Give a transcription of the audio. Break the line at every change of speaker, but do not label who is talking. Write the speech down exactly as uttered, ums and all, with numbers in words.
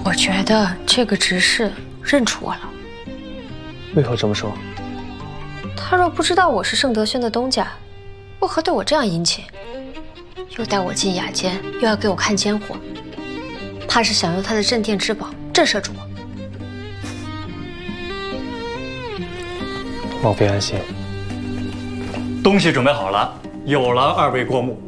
我觉得这个执事认出我了。
为何这么说？
他若不知道我是盛德轩的东家，为何对我这样殷勤？又带我进雅监，又要给我看监护，怕是想用他的镇店之宝震慑住我。
王妃安心。
东西准备好了，有劳二位过目。